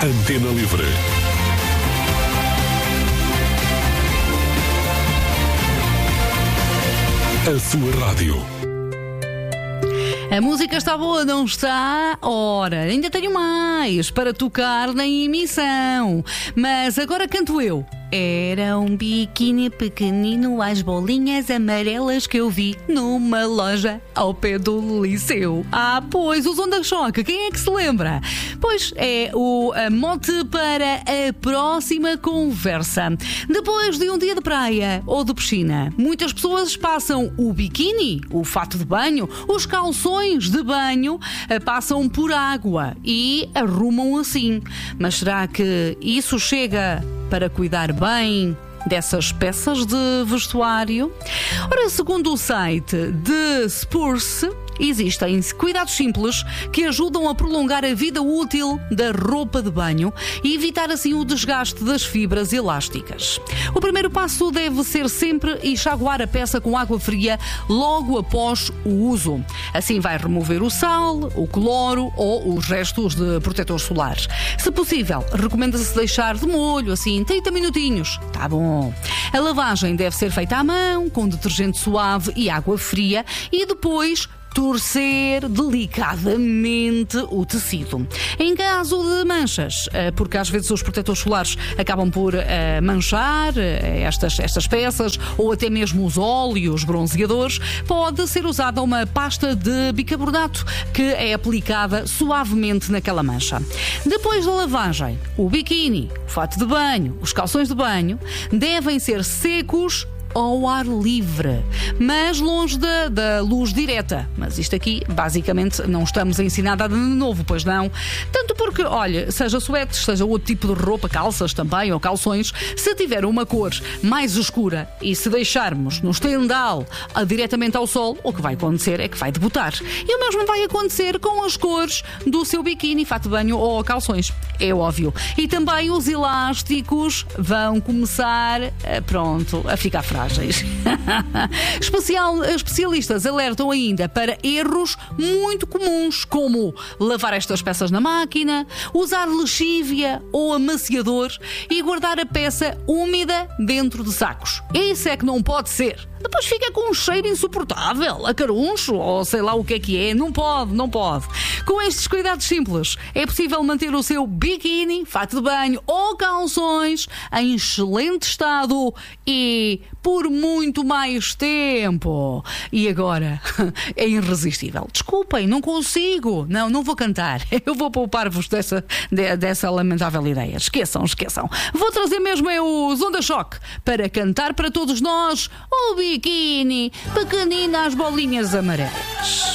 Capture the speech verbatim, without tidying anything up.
Antena Livre. A sua rádio. A música está boa, não está? Ora, ainda tenho mais para tocar na emissão. Mas agora canto eu. Era um biquíni pequenino às bolinhas amarelas que eu vi numa loja ao pé do liceu. Ah, pois, os Onda Choque, quem é que se lembra? Pois é o a mote para a próxima conversa. Depois de um dia de praia ou de piscina, muitas pessoas passam o biquíni, o fato de banho, os calções de banho, passam por água e arrumam assim. Mas será que isso chega para cuidar bem dessas peças de vestuário? Ora, segundo o site de Spurs, existem cuidados simples que ajudam a prolongar a vida útil da roupa de banho e evitar assim o desgaste das fibras elásticas. O primeiro passo deve ser sempre enxaguar a peça com água fria logo após o uso. Assim vai remover o sal, o cloro ou os restos de protetores solares. Se possível, recomenda-se deixar de molho assim trinta minutinhos. Tá bom. A lavagem deve ser feita à mão, com detergente suave e água fria e depois torcer delicadamente o tecido. Em caso de manchas, porque às vezes os protetores solares acabam por uh, manchar estas, estas peças ou até mesmo os óleos bronzeadores, pode ser usada uma pasta de bicarbonato que é aplicada suavemente naquela mancha. Depois da lavagem, o biquíni, o fato de banho, os calções de banho devem ser secos ao ar livre, mas longe da, da luz direta. Mas isto aqui, basicamente, não estamos a ensinar nada de novo, pois não? Tanto porque, olha, seja suetes, seja outro tipo de roupa, calças também, ou calções, se tiver uma cor mais escura e se deixarmos no estendal a, diretamente ao sol, o que vai acontecer é que vai debutar. E o mesmo vai acontecer com as cores do seu biquíni, fato de banho ou calções. É óbvio. E também os elásticos vão começar, pronto, a ficar frágeis. Especial, especialistas alertam ainda para erros muito comuns, como lavar estas peças na máquina, usar lexívia ou amaciador e guardar a peça úmida dentro de sacos. Isso é que não pode ser. Depois fica com um cheiro insuportável, a caruncho, ou sei lá o que é que é. Não pode, não pode. Com estes cuidados simples, é possível manter o seu biquíni, fato de banho ou calções em excelente estado e por muito mais tempo. E agora é irresistível. Desculpem, não consigo. Não, não vou cantar. Eu vou poupar-vos dessa, de, dessa lamentável ideia. Esqueçam, esqueçam. Vou trazer mesmo é os Onda Choque para cantar para todos nós o biquíni pequenino às bolinhas amarelas.